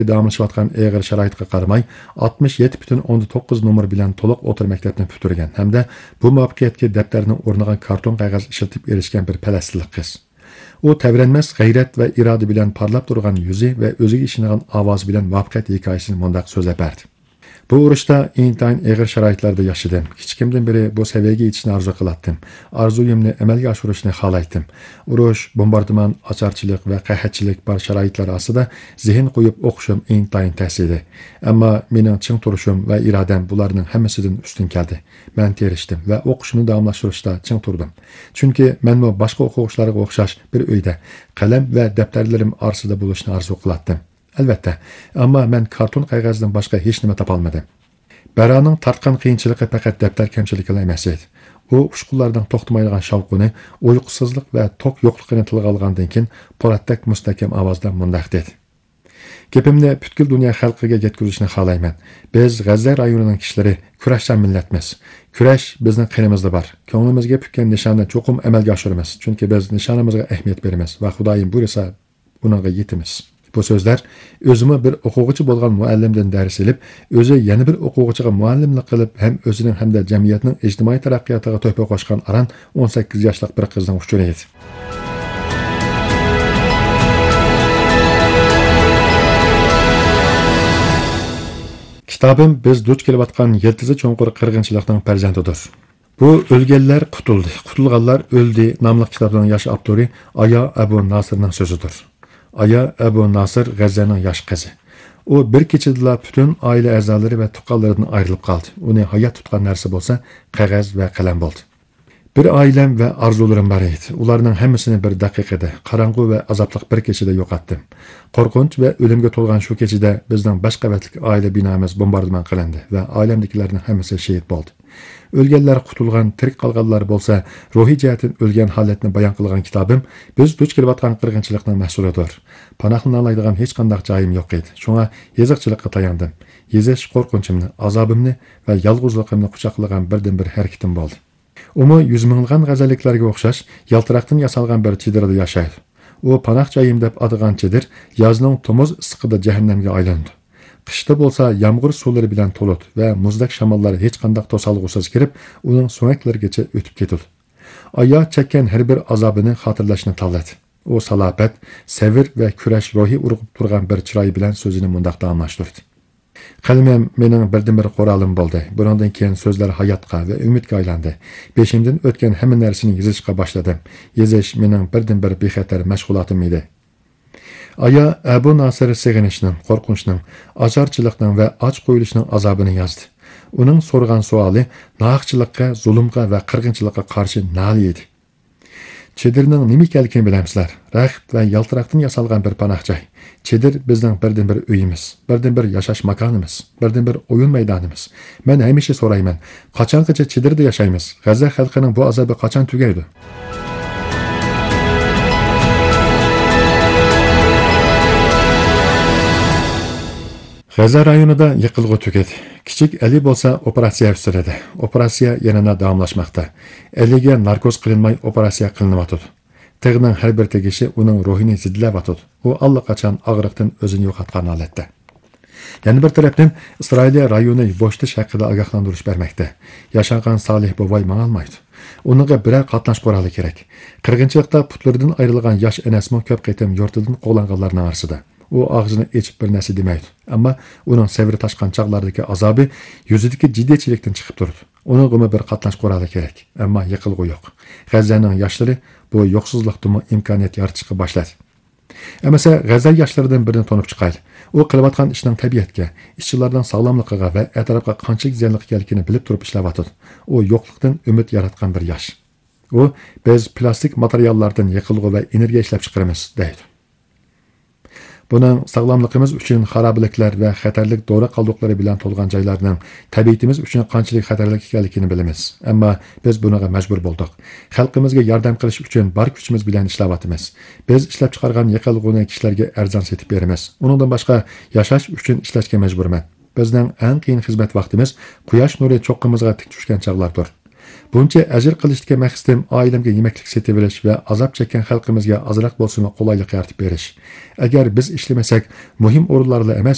davamlaşayotgan og'ir sharoitga qaramay 67,9 nomer bilan to'liq o'rta maktabni bitirgan hamda bu muvaffaqiyatga daftarning o'rniga karton qog'oz ishlatib erishgan bir falastinlik qiz. U tavranmas g'ayrat va iroda bilan parlab turgan yuzi va o'ziga ishongan ovozi bilan muvaffaqiyat hikoyasini mundaq so'zlab berdi. Bu urushda intayin og'ir sharoitlarda yashadim. Kichikimdan beri bu saviyaga yetishni orzu qilardim. Orzuyimni amalga oshirishni xohlaydim. Urush, bombardimon, ocharchilik va qahatchilik bor sharoitlar ostida zehn qo'yib o'qishim intayin ta'sirli. Ammo mening ching turishim va irodam bularning hammasidan ustun keldi. Men terishdim va o'qishni davomlashtirishda ching turdim. Chunki men boshqa o'quvchilarga o'xshash bir uyda qalam va daftarlarim orasida bo'lishni orzu qilardim. Albatta, ammo men karton qog'ozdan boshqa hech nima topolmadim. Baroning tartgan qiyinchiligi faqat daftar kamchiligi emas edi. U ushqunlardan to'xtamaydigan shavqini, uyqusizlik va tok yo'qligini tilga olgandan keyin po'latdak mustahkam ovozda mundaq dedi. Gapimni butkul dunyo xalqiga yetkazishni xohlayman. Biz G'azza rayonining kishilari kurashchan millatmiz. Kurash bizning qonimizda bor. Ko'nglimizga pukkan nishonni cho'qim amalga oshiramiz. Chunki biz nishonimizga ahamiyat beramiz va Xudoyim buyursa, bunga yetamiz. Bu so'zlar o'zimi bir o'quvchi bo'lgan muallimdan dars olib, o'zi yana bir o'quvchiga muallimlik qilib, ham o'zining hamda jamiyatning ijtimoiy taraqqiyotiga to'hfa qo'shgan aran 18 yoshli bir qizning uchun edi. Kitobim biz duch kelayotgan yeltizi cho'nqur qirg'inchilikning farzandidir. Bu o'lganlar qutuldi, qutulganlar o'ldi nomli kitobning yosh avtori Aya Abu Nasirning so'zidir. Aya Abu Nasir G'azzaning yosh qizi. U bir kechada butun oila a'zolari va tuqqanlaridan ayrilib qoldi. Uni hayot tutgan narsa bo'lsa, qog'oz va qalam bo'ldi. Bir oilam va orzularim bor edi. Ularning hammasini bir daqiqada, qorong'u va azobli bir kechada yo'qotdim. Qo'rqinch va o'limga to'lgan shu kechada bizning bosh qavatli oila binomiz bombardimon qilindi va oilamdagilarning hammasi shahid bo'ldi. O'lganlar qutulgan, tirik qolganlar bo'lsa, ruhiy jihatdan o'lgan holatni bayon qilgan kitobim biz duch kelayotgan qirg'inchilikning mahsulidir. Panohlanadigan hech qanday joyim yo'q edi. Shunga yeziqchilikqa tayandim. Yezish qo'rqinchimni, azobimni va yolg'izligimni quchoqlagan birdan-bir harakatim bo'ldi. Umi yuz minglagan g'azalliklarga o'xshash yaltiroqdan yasalgan bir chidirda yashaydi. U panoh joyim deb atagan chidir yozning tomuz issiqida jahannamga aylandi. Qishda bo'lsa yomg'ir suvlari bilan to'ladi va muzdak shamollar hech qanday to'salg'usiz kirib, uning so'ngaklarigacha o'tib ketadi. Ayyo chekkan har bir azobini xotirlashni tanladi. U salofat, savr va kurash ruhi urg'ib turgan bir chiroy bilan so'zini mundaq davomlashtirdi. Qalamim mening birdan-bir qo'ralim bo'ldi. Bundan keyin so'zlar hayotga va umidga aylandi. Beshimdan o'tgan hamma narsani yozishga boshladim. Yozish mening birdan-bir bexatar mashg'ulotim edi. Aya Abu Nasir sig'inishning, qo'rqinchning, ocharchilikning va och qo'yilishning azobini yozdi. Uning so'rgan savoli nohaqchilikqa, zulmga va qirg'inchilikqa qarshi nali edi. Chedirning nima ekanligini bilamsizlar? Raxt va yaltiroqdan yasalgan bir panoh joy. Chedir bizning birdan-bir uyimiz, birdan-bir yashash makonimiz, birdan-bir o'yin maydonimiz. Men hamisha so'rayman, qachongacha chedirda yashaymiz? G'azza xalqining bu azobi qachon tugaydi? G'azza rayonida yiqilg'i tugadi. Kichik Ali bo'lsa operatsiya o'tkazildi. Operatsiya yana davomlashmoqda. Aliga narkoz qilinmay operatsiya qilinyapti. Tig'ning har bir tegishi uning ruhini zidlayapti. U allaqachon og'riqdan o'zini yo'qotgan holatda. Yana bir tarafdan Isroiliya rayoni bo'shtish haqida ogohlantirish bermoqda. Yashangan Solih boboy mangolmaydi. Uningga biror qatnash quroli kerak. Qirg'inchilikda putlaridan ayrilgan yosh enasmi ko'p qaytam yurtidan qovlanganlarning orasida. U og'zini ochib bir narsa demaydi. Ammo uning savri tashqan chaqlardagi azobi yuzidagi jiddiychilikdan chiqib turdi. Uningga bir qatnash quroli kerak, ammo yiqilg'i yo'q. G'azzaning yoshlari bu yo'qsizlikdan imkoniyat yaratishga boshladi. Amasa G'azza yoshlaridan birini tanib chiqayli. U qilayotgan ishning tabiatga, ishchilarning sog'lomligiga va atrofga qanchalik ziyonli ekanligini bilib turib ishlayapti. U yo'qlikdan umid yaratgan bir yosh. U biz plastik materiallardan yiqilg'i va energiya ishlab chiqaramiz deydi. Buning sog'lomligimiz uchun xarobaliklar va xatarlik dori qoldiqlari bilan to'lgan joylarning tabiatimiz uchun qanchalik xatarli ekanligini bilamiz. Ammo biz bunga majbur bo'ldik. Xalqimizga yordam qilish uchun bor kuchimiz bilan ishlayapmiz. Biz ishlab chiqargan yiqilg'uni kishilarga arzon setib beramiz. Uningdan boshqa yashash uchun ishlashga majburman. Bizning eng qiyin xizmat vaqtimiz quyosh nuri cho'qqimizga tik tushgan chog'lardir. Buncha ajr qilishga maqsadim oilamga yemaklik setib olish va azob chekkan xalqimizga ozroq bo'lsin qulaylik yaratib berish. Agar biz ishlamasak, muhim o'rinlarda emas,